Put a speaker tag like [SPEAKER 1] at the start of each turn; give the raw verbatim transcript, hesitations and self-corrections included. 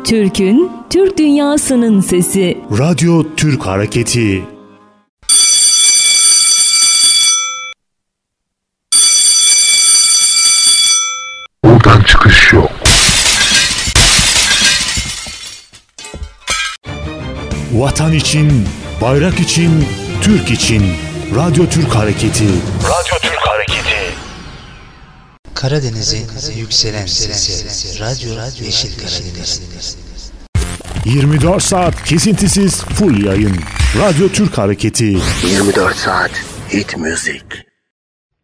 [SPEAKER 1] Türk'ün, Türk dünyasının sesi.
[SPEAKER 2] Radyo Türk Hareketi.
[SPEAKER 3] Buradan çıkış yok.
[SPEAKER 2] Vatan için, bayrak için, Türk için. Radyo Türk Hareketi. Radyo Türk Hareketi.
[SPEAKER 4] Karadeniz'in yükselen sesi. Radyo Yeşil Karadeniz.
[SPEAKER 2] yirmi dört saat kesintisiz full yayın. Radyo Türk Hareketi.
[SPEAKER 3] yirmi dört saat hit müzik.